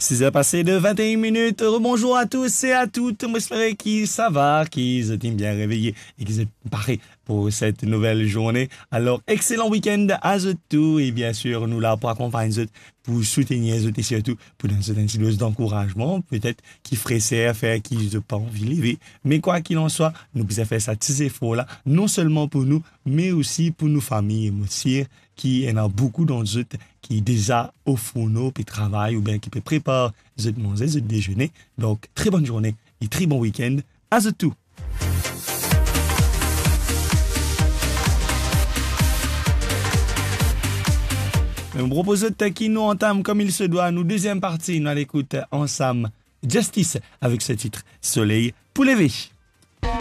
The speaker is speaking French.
6 heures passées de 21 minutes. Bonjour à tous et à toutes. J'espère que ça va, qu'ils étaient bien réveillés et qu'ils sont parés pour cette nouvelle journée. Alors, excellent week-end à tous et bien sûr, nous là pour accompagner pour soutenir eux et surtout pour donner une petite dose d'encouragement, peut-être qui ferait faire qui n'ont pas envie de lever. Mais quoi qu'il en soit, nous pouvons faire ça petits efforts là, non seulement pour nous, mais aussi pour nos familles et aussi qui en a beaucoup d'entre eux qui déjà au fourneau puis travaillent ou bien qui peut préparer eux manger, eux déjeuner. Donc, très bonne journée et très bon week-end à tout. Je vous propose qui nous entame comme il se doit. Nous, deuxième partie, nous à l'écoute ensemble Justice avec ce titre Soleil pour lever.